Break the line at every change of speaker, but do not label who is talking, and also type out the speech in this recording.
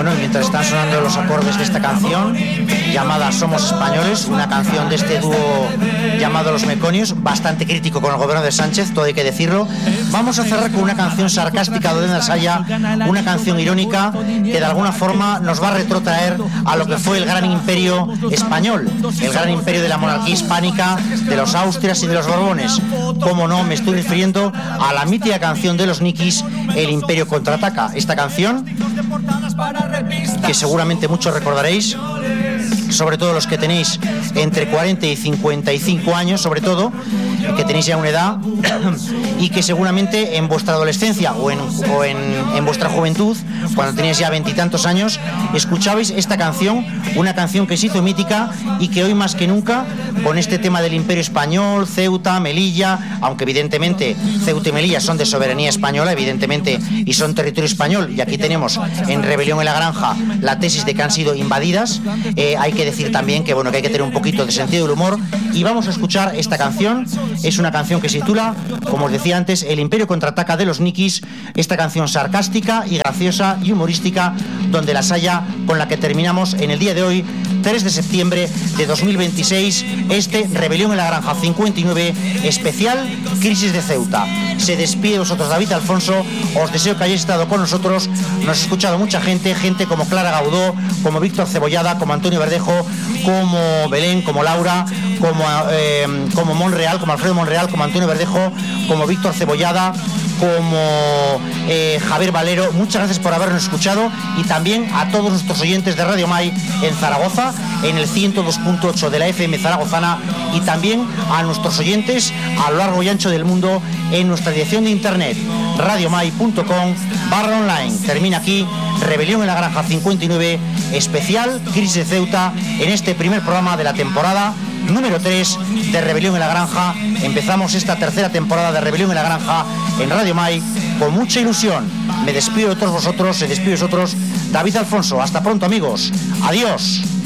Bueno, mientras están sonando los acordes de esta canción llamada Somos Españoles, una canción de este dúo llamado Los Meconios, bastante crítico con el gobierno de Sánchez, todo hay que decirlo, vamos a cerrar con una canción sarcástica de Elena Saya, una canción irónica que de alguna forma nos va a retrotraer a lo que fue el gran imperio español, el gran imperio de la monarquía hispánica, de los Austrias y de los Borbones. Cómo no, me estoy refiriendo a la mítica canción de los Nikis, El Imperio Contraataca. Esta canción, que seguramente muchos recordaréis, sobre todo los que tenéis entre 40 y 55 años, sobre todo, que tenéis ya una edad y que seguramente en vuestra adolescencia o en vuestra juventud, cuando teníais ya veintitantos años, escuchabais esta canción, una canción que se hizo mítica y que hoy más que nunca, con este tema del Imperio Español, Ceuta, Melilla, aunque evidentemente Ceuta y Melilla son de soberanía española, evidentemente, y son territorio español, y aquí tenemos en Rebelión en la Granja la tesis de que han sido invadidas, hay que decir también que, bueno, que hay que tener un poquito de sentido del humor, y vamos a escuchar esta canción. Es una canción que se titula, como os decía antes, El Imperio Contraataca de los Nikis, esta canción sarcástica y graciosa y humorística, donde la Saya, con la que terminamos en el día de hoy, 3 de septiembre de 2026, este Rebelión en la Granja 59, especial Crisis de Ceuta. Se despide de vosotros David Alfonso, os deseo que hayáis estado con nosotros, nos ha escuchado mucha gente como Clara Gaudó, como Víctor Cebollada, como Antonio Verdejo, como Belén, como Laura, como Monreal, como Alfredo Monreal, como Antonio Verdejo, como Víctor Cebollada, como Javier Valero. Muchas gracias por habernos escuchado, y también a todos nuestros oyentes de Radio Mai en Zaragoza, en el 102.8 de la FM zaragozana, y también a nuestros oyentes a lo largo y ancho del mundo en nuestra dirección de internet radiomai.com/online. Termina aquí Rebelión en la Granja 59, especial Crisis de Ceuta, en este primer programa de la temporada número 3 de Rebelión en la Granja. Empezamos esta tercera temporada de Rebelión en la Granja en Radio Mai con mucha ilusión. Me despido de todos vosotros, se despide de vosotros David Alfonso. Hasta pronto, amigos. Adiós.